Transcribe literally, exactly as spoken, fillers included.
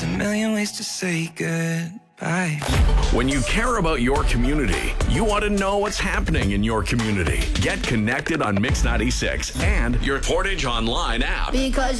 There's a million ways to say goodbye. When you care about your community, you want to know what's happening in your community. Get connected on Mix ninety-six and your Portage Online app. Because